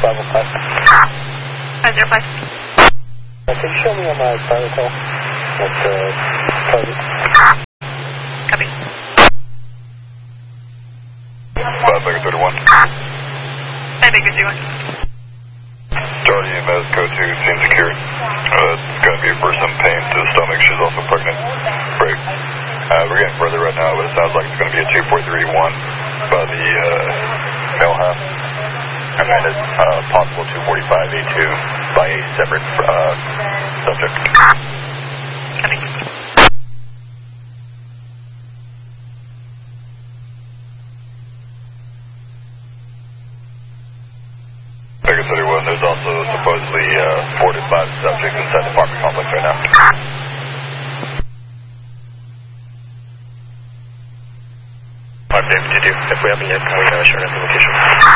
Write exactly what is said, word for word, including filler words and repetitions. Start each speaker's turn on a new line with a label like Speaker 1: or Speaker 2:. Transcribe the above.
Speaker 1: five oh five.
Speaker 2: five zero five.
Speaker 1: Uh, can you show me on my private call what the target?
Speaker 2: Copy.
Speaker 3: five Baker thirty-one.
Speaker 2: five Baker thirty-one.
Speaker 3: Charlie E M S code two seems secured. Uh, it's going to be for some pain to the stomach. She's also pregnant. Break. Uh, we're getting further right now, but it sounds like it's going to be a two four three one by the uh, male half. And then it's uh, possible two forty-five A two by a separate uh, subject.
Speaker 2: Copy.
Speaker 3: Baker thirty-one, there's also supposedly uh, four to five subjects inside the apartment complex right now. five David, did you? If we haven't yet, can we uh, share an location?